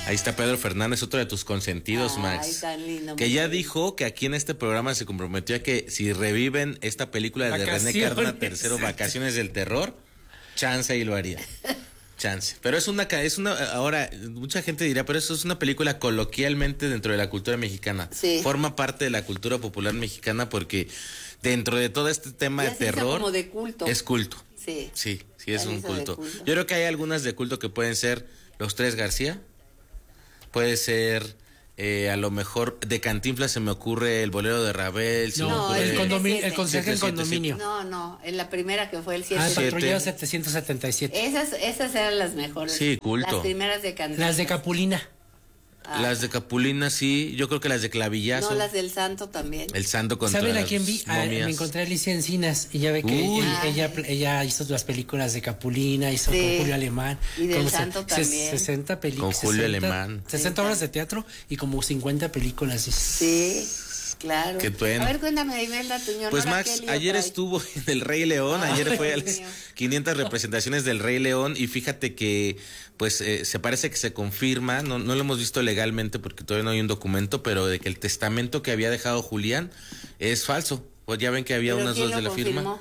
Ahí está Pedro Fernández, otro de tus consentidos, Max. Tan lindo, que ya dijo que aquí en este programa se comprometió a que si reviven esta película de René Cardona III, Vacaciones del Terror, chance y lo haría. Chance. Pero es una, ahora, mucha gente dirá, pero eso es una película coloquialmente dentro de la cultura mexicana. Sí. Forma parte de la cultura popular mexicana porque dentro de todo este tema de terror. Como de culto. Es culto. Sí. Sí, es un culto. Yo creo que hay algunas de culto que pueden ser Los Tres García. Puede ser, a lo mejor, de Cantinflas se me ocurre El Bolero de Ravel. No, el consejo en condominio. No, en la primera que fue el 7. El patrullero 777. Esas eran las mejores. Sí, culto. Las primeras de Cantinflas. Las de Capulina. Las de Capulina, sí. Yo creo que las de Clavillazo. No, las del Santo también. El Santo contra ¿Saben las a quién vi? momias. Me encontré a Alicia Encinas y ya ve que ella hizo las películas de Capulina, hizo con Julio Alemán. Y del Santo también. 60 películas. Con Julio Alemán. 60 obras de teatro y como 50 películas. Sí. Claro. Qué bueno. A ver, cuéntame de Imelda Tuñón. Pues Max, ayer estuvo en El Rey León, ayer fue a las 500 representaciones del Rey León y fíjate que pues se parece que se confirma, no lo hemos visto legalmente porque todavía no hay un documento, pero de que el testamento que había dejado Julián es falso. Pues ya ven que había unas dos de la firma.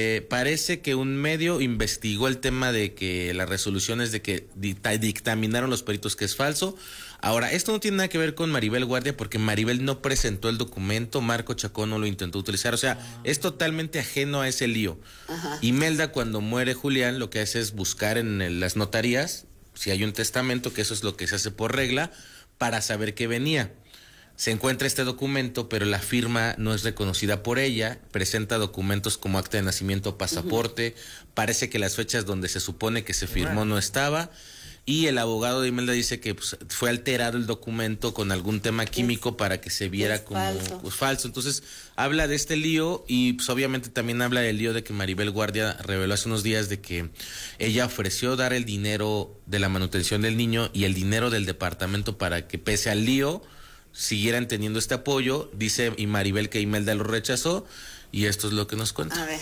Parece que un medio investigó el tema de que las resoluciones de que dictaminaron los peritos que es falso. Ahora, esto no tiene nada que ver con Maribel Guardia porque Maribel no presentó el documento, Marco Chacón no lo intentó utilizar, o sea, es totalmente ajeno a ese lío. Ajá. Imelda, cuando muere Julián, lo que hace es buscar en las notarías si hay un testamento, que eso es lo que se hace por regla, para saber qué venía. Se encuentra este documento, pero la firma no es reconocida por ella, presenta documentos como acta de nacimiento, pasaporte, parece que las fechas donde se supone que se firmó no estaba, y el abogado de Imelda dice que pues, fue alterado el documento con algún tema químico para que se viera como falso. Entonces, habla de este lío y pues obviamente también habla del lío de que Maribel Guardia reveló hace unos días de que ella ofreció dar el dinero de la manutención del niño y el dinero del departamento para que pese al lío siguieran teniendo este apoyo. Dice y Maribel que Imelda lo rechazó y esto es lo que nos cuenta. A ver.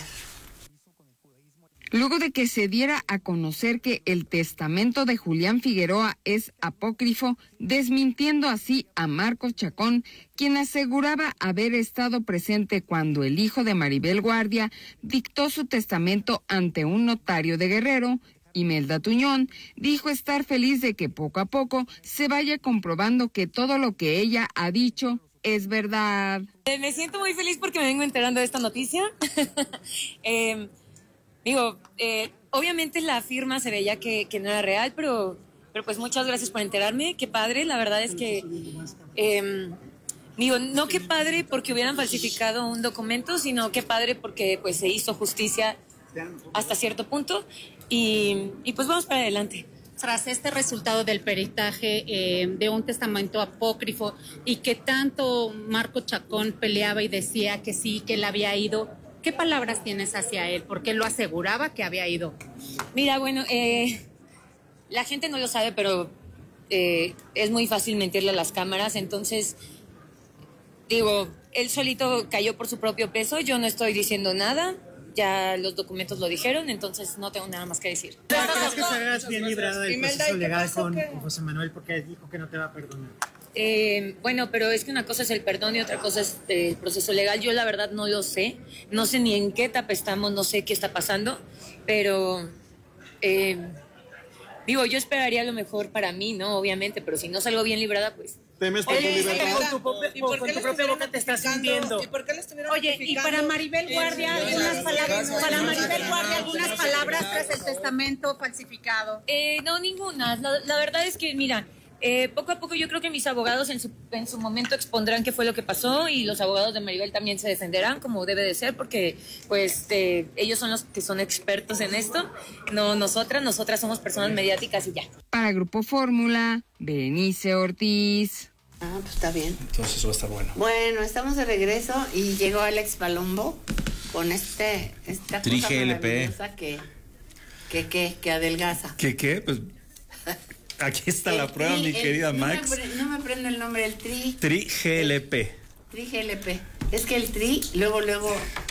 Luego de que se diera a conocer que el testamento de Julián Figueroa es apócrifo, desmintiendo así a Marco Chacón, quien aseguraba haber estado presente cuando el hijo de Maribel Guardia dictó su testamento ante un notario de Guerrero, Imelda Tuñón dijo estar feliz de que poco a poco se vaya comprobando que todo lo que ella ha dicho es verdad. Me siento muy feliz porque me vengo enterando de esta noticia. Obviamente la firma se veía que no era real, pero pues muchas gracias por enterarme, qué padre, la verdad es que, no qué padre porque hubieran falsificado un documento, sino qué padre porque pues se hizo justicia hasta cierto punto y pues vamos para adelante. Tras este resultado del peritaje de un testamento apócrifo y que tanto Marco Chacón peleaba y decía que sí, que él había ido, ¿qué palabras tienes hacia él? Porque él lo aseguraba que había ido. Mira, bueno, la gente no lo sabe, pero es muy fácil mentirle a las cámaras, entonces, él solito cayó por su propio peso, yo no estoy diciendo nada, ya los documentos lo dijeron, entonces no tengo nada más que decir. ¿Crees que salgas bien librada del proceso legal con José Manuel porque dijo que no te va a perdonar? Bueno, pero es que una cosa es el perdón y otra cosa es el proceso legal. Yo la verdad no lo sé, no sé ni en qué etapa estamos, no sé qué está pasando, pero yo esperaría lo mejor para mí, ¿no? Obviamente, pero si no salgo bien librada, pues... ¿Temes por tu libertad? Con tu propia boca te estás sintiendo. ¿Y por qué le estuvieron Oye, y para Maribel Guardia, algunas palabras tras el testamento falsificado. No, ninguna. La verdad es que, mira, poco a poco yo creo que mis abogados en su momento expondrán qué fue lo que pasó y los abogados de Maribel también se defenderán como debe de ser porque pues ellos son los que son expertos en esto, no nosotras somos personas mediáticas y ya. Para Grupo Fórmula, Berenice Ortiz. Ah, pues está bien. Entonces va a estar bueno. Bueno, estamos de regreso y llegó Alex Palombo con esta Tri cosa GLP. maravillosa que adelgaza. ¿Qué? Pues aquí está la prueba, mi querida Max. No me aprendo el nombre del tri. Tri GLP. Tri GLP. Es que el tri, luego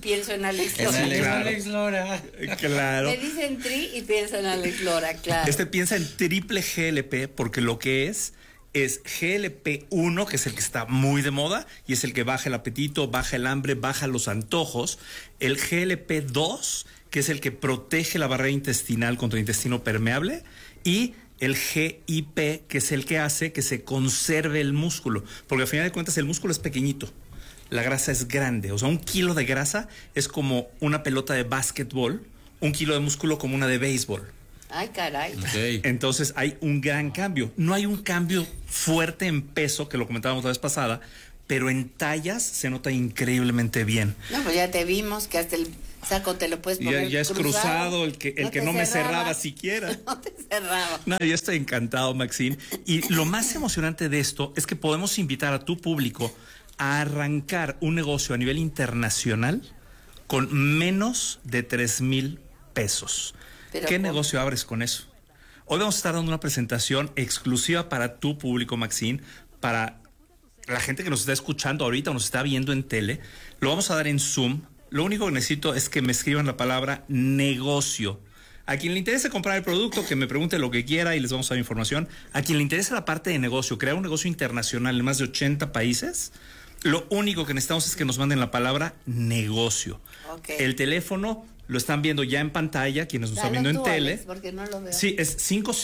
pienso en Alex Lora. Alex Lora. Claro. Me dicen Tri y pienso en Alex Lora, claro. Piensa en triple GLP porque lo que es GLP-1, que es el que está muy de moda y es el que baja el apetito, baja el hambre, baja los antojos. El GLP-2, que es el que protege la barrera intestinal contra el intestino permeable. Y el GIP, que es el que hace que se conserve el músculo. Porque al final de cuentas el músculo es pequeñito, la grasa es grande. O sea, 1 kilo de grasa es como una pelota de básquetbol, 1 kilo de músculo como una de béisbol. Ay, caray. Okay. Entonces hay un gran cambio. No hay un cambio fuerte en peso, que lo comentábamos la vez pasada, pero en tallas se nota increíblemente bien. No, pues ya te vimos que hasta el saco te lo puedes poner Ya es cruzado el que no me cerraba siquiera. No te cerraba. No, yo estoy encantado, Maxine. Y lo más emocionante de esto es que podemos invitar a tu público a arrancar un negocio a nivel internacional con menos de 3,000 pesos. ¿Qué negocio abres con eso? Hoy vamos a estar dando una presentación exclusiva para tu público, Maxine, para la gente que nos está escuchando ahorita o nos está viendo en tele. Lo vamos a dar en Zoom. Lo único que necesito es que me escriban la palabra negocio. A quien le interese comprar el producto, que me pregunte lo que quiera y les vamos a dar información. A quien le interese la parte de negocio, crear un negocio internacional en más de 80 países, lo único que necesitamos es que nos manden la palabra negocio. Okay. El teléfono lo están viendo ya en pantalla, quienes nos están viendo en tele. Alex, porque no lo veo. Sí, es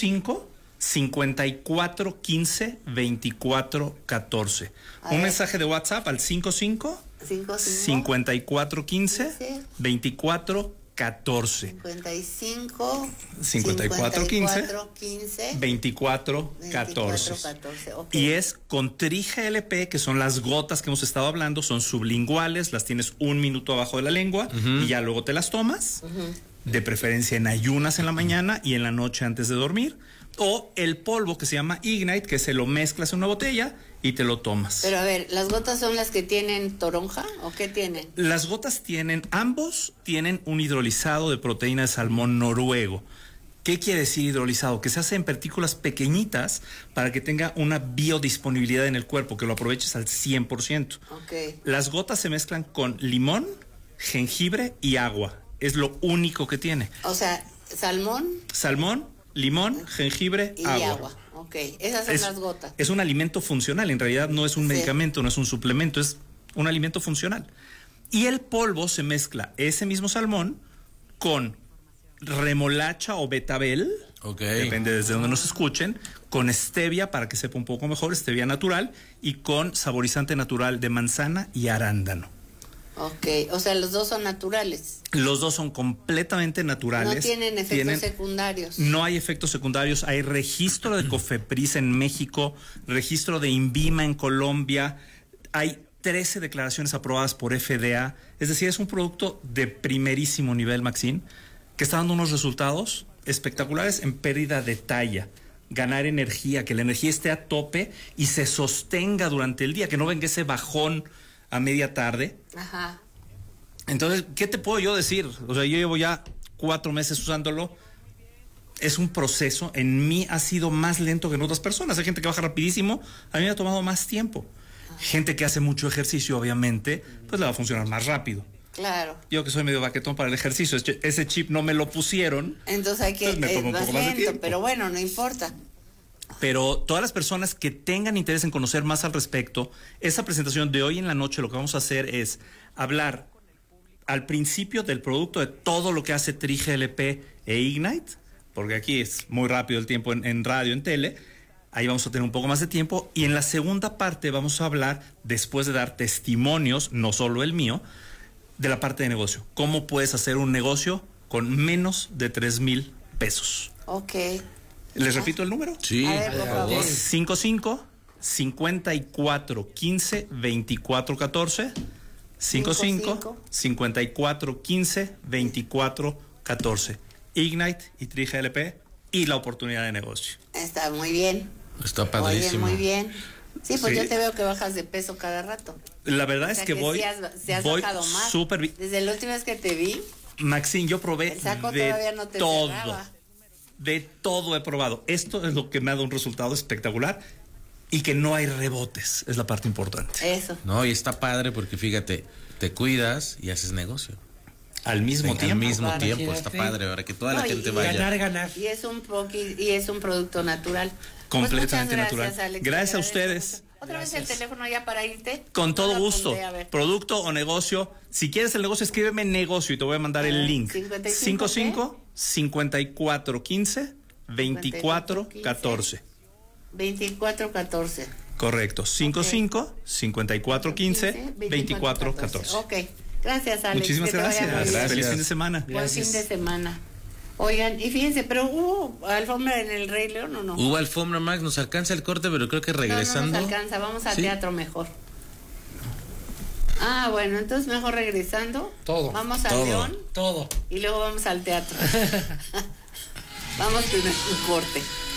55-54-15-24-14. Un mensaje de WhatsApp al 54-15-24-14. 54-15-24-14. Okay. Y es con Tri-GLP, que son las gotas que hemos estado hablando, son sublinguales, las tienes 1 minuto abajo de la lengua y ya luego te las tomas, de preferencia en ayunas en la mañana y en la noche antes de dormir. O el polvo que se llama Ignite, que se lo mezclas en una botella y te lo tomas. Pero a ver, ¿las gotas son las que tienen toronja o qué tienen? Las gotas ambos tienen un hidrolizado de proteína de salmón noruego. ¿Qué quiere decir hidrolizado? Que se hace en partículas pequeñitas para que tenga una biodisponibilidad en el cuerpo, que lo aproveches al 100%. Okay. Las gotas se mezclan con limón, jengibre y agua. Es lo único que tiene. O sea, salmón, limón, jengibre, y agua. Ok, esas son las gotas. Es un alimento funcional, en realidad no es un medicamento, no es un suplemento, es un alimento funcional. Y el polvo se mezcla ese mismo salmón con remolacha o betabel, depende desde donde nos escuchen, con stevia para que sepa un poco mejor, stevia natural, y con saborizante natural de manzana y arándano. Ok, o sea, los dos son naturales. Los dos son completamente naturales. No tienen efectos secundarios. No hay efectos secundarios. Hay registro de Cofepris en México, registro de INVIMA en Colombia. Hay 13 declaraciones aprobadas por FDA. Es decir, es un producto de primerísimo nivel, Maxine, que está dando unos resultados espectaculares en pérdida de talla, ganar energía, que la energía esté a tope y se sostenga durante el día, que no venga ese bajón a media tarde. Ajá. Entonces, ¿qué te puedo yo decir? O sea, yo llevo ya 4 meses usándolo. Es un proceso. En mí ha sido más lento que en otras personas. Hay gente que baja rapidísimo. A mí me ha tomado más tiempo. Ajá. Gente que hace mucho ejercicio, obviamente, pues le va a funcionar más rápido. Claro. Yo que soy medio baquetón para el ejercicio, ese chip no me lo pusieron. Entonces hay que me toma un poco más de tiempo. Pero bueno, no importa. Pero todas las personas que tengan interés en conocer más al respecto, esa presentación de hoy en la noche, lo que vamos a hacer es hablar al principio del producto, de todo lo que hace Tri-GLP e Ignite, porque aquí es muy rápido el tiempo en radio, en tele. Ahí vamos a tener un poco más de tiempo. Y en la segunda parte vamos a hablar, después de dar testimonios, no solo el mío, de la parte de negocio. ¿Cómo puedes hacer un negocio con menos de 3,000 pesos? Ok. ¿Les repito el número? Sí, por favor. 55-54-15-24-14. 55-54-15-24-14. Ignite y Tri-GLP y la oportunidad de negocio. Está muy bien. Está padrísimo. Muy bien. Sí, pues Sí. yo te veo que bajas de peso cada rato. La verdad es que voy sí has bajado más. súper bien. Desde la última vez que te vi, Maxine, yo probé el saco de todavía no te todo. cerraba. De todo he probado. Esto es lo que me ha dado un resultado espectacular y que no hay rebotes. Es la parte importante. Eso. No, y está padre porque fíjate, te cuidas y haces negocio. Al mismo tiempo. Al mismo tiempo, está padre, ahora que toda la gente vaya. Ganar. Y es un producto natural. Completamente pues natural. Alex, gracias a ustedes. Otra vez el teléfono ya para irte. Con todo gusto. Producto o negocio. Si quieres el negocio, escríbeme negocio y te voy a mandar el link. 55 54 15 24 14. 24 14. Correcto. 55 54 15 24 14. Ok. Gracias, Alex. Muchísimas gracias. Feliz fin de semana. Buen fin de semana. Oigan, y fíjense, pero ¿hubo alfombra en el Rey León o no? Hubo alfombra, Max, nos alcanza el corte, pero creo que regresando... No nos alcanza, vamos al teatro mejor. Bueno, entonces mejor regresando. Todo. Vamos al León. Todo. Y luego vamos al teatro. Vamos primero un corte.